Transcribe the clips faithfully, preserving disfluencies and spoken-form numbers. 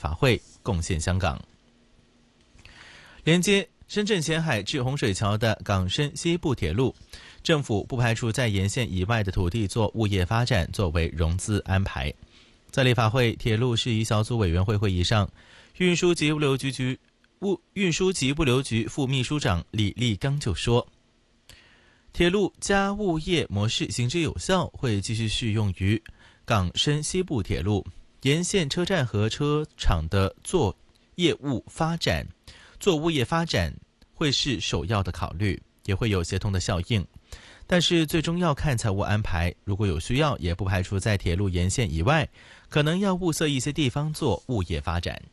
法会，贡献香港。连接深圳前海至洪水桥的港深西部铁路，政府不排除在沿线以外的土地做物业发展作为融资安排。在立法会铁路事宜小组委员会会议上，运输及物流局局物运输及物流局副秘书长李立刚就说，铁路加物业模式行之有效，会继续适用于港深西部铁路沿线车站和车厂的做业务发展，做物业发展会是首要的考虑，也会有协同的效应。但是最终要看财务安排，如果有需要，也不排除在铁路沿线以外，可能要物色一些地方做物业发展。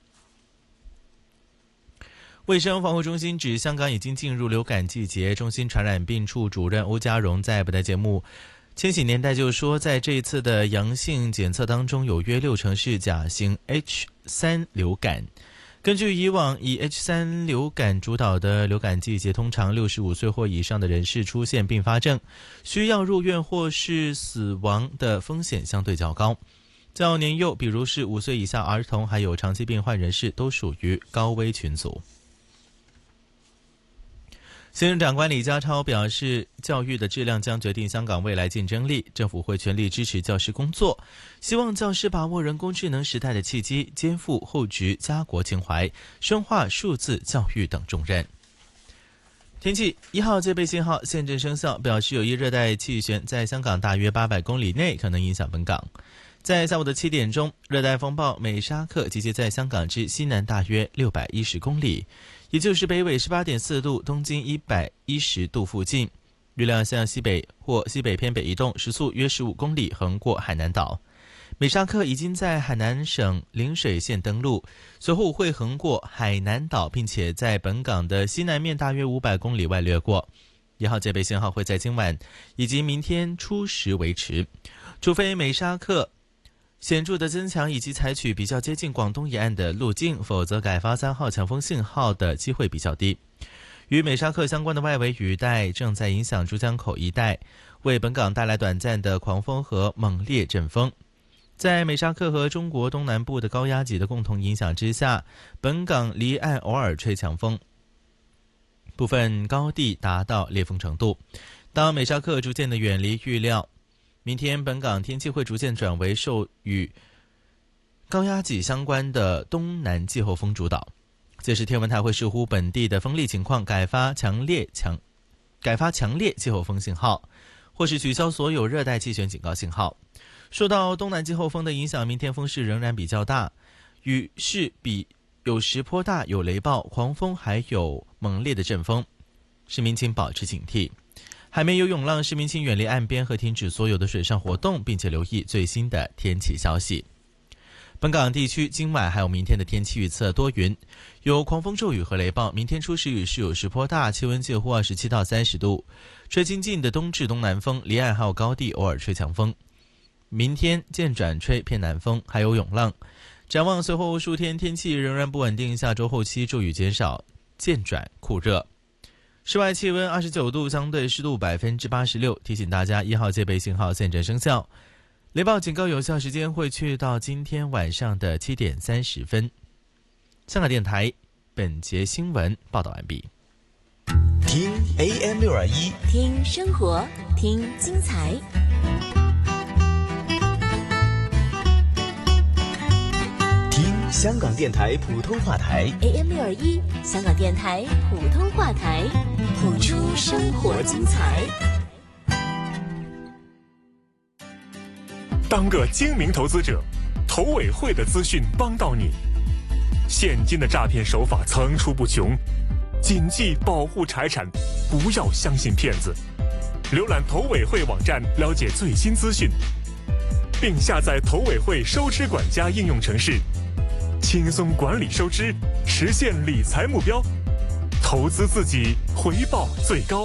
卫生防护中心指，香港已经进入流感季节。中心传染病处主任欧家荣在本台节目千禧年代就说，在这一次的阳性检测当中，有约六成是甲型 H 三 流感。根据以往以 H 三 流感主导的流感季节，通常六十五岁或以上的人士出现并发症，需要入院或是死亡的风险相对较高。较年幼，比如是五岁以下儿童，还有长期病患人士，都属于高危群组。行政长官李家超表示，教育的质量将决定香港未来竞争力，政府会全力支持教师工作，希望教师把握人工智能时代的契机，肩负厚植家国情怀，深化数字教育等重任。天气，一号戒备信号现正生效，表示有一热带气旋在香港大约八百公里内可能影响本港。在下午的七点钟，热带风暴美沙克集结在香港之西南大约六百一十公里，也就是北纬十八点四度，东经一百一十度附近，预料向西北或西北偏北移动，时速约十五公里，横过海南岛。美沙克已经在海南省陵水县登陆，随后会横过海南岛，并且在本港的西南面大约五百公里外掠过。一号戒备信号会在今晚以及明天初时维持，除非美沙克显著的增强以及采取比较接近广东沿岸的路径，否则改发三号强风信号的机会比较低。与美沙克相关的外围雨带正在影响珠江口一带，为本港带来短暂的狂风和猛烈阵风。在美沙克和中国东南部的高压脊的共同影响之下，本港离岸偶尔吹强风，部分高地达到烈风程度。当美沙克逐渐的远离，预料明天本港天气会逐渐转为受与高压脊相关的东南季候风主导，届时天文台会视乎本地的风力情况，改发强烈强改发强烈季候风信号，或是取消所有热带气旋警告信号。受到东南季候风的影响，明天风势仍然比较大，雨势比有时颇大，有雷暴、狂风，还有猛烈的阵风，市民请保持警惕。海面有涌浪，市民请远离岸边和停止所有的水上活动，并且留意最新的天气消息。本港地区今晚还有明天的天气预测多云，有狂风骤雨和雷暴，明天初时雨势有时颇大，气温介乎二十七到三十度，吹清劲的东至东南风，离岸还有高地偶尔吹强风。明天渐转吹偏南风，还有涌浪。展望随后数天天气仍然不稳定，下周后期骤雨减少，渐转酷热。室外气温二十九度，相对湿度百分之八十六。提醒大家，一号戒备信号现正生效，雷暴警告有效时间会去到今天晚上的七点三十分。香港电台本节新闻报道完毕。 听 A M 六二一， 听生活，听精彩。 听香港电台普通话台 A M 六二一，香港电台普通话台，谱出生活精彩。 当个精明投资者，投委会的资讯帮到你。现今的诈骗手法层出不穷，谨记保护财产，不要相信骗子。浏览投委会网站了解最新资讯，并下载投委会收支管家应用程式，轻松管理收支，实现理财目标，投资自己，回报最高。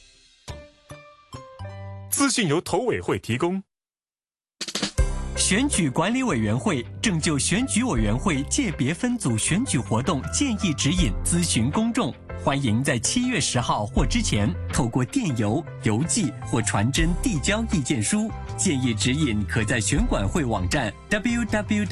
资讯由投委会提供。 选举管理委员会正就选举委员会界别分组选举活动建议指引咨询公众，欢迎在七月十号或之前透过电邮、邮寄或传真递交意见书。建议指引可在选管会网站 double u double u double u